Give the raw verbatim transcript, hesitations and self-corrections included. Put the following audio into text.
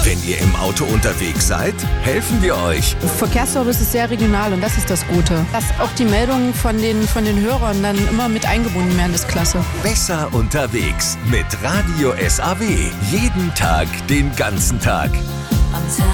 Wenn ihr im Auto unterwegs seid, helfen wir euch. Verkehrsservice ist sehr regional und das ist das Gute. Dass auch die Meldungen von den, von den Hörern dann immer mit eingebunden werden, ist klasse. Besser unterwegs mit Radio S A W. Jeden Tag, den ganzen Tag. I'm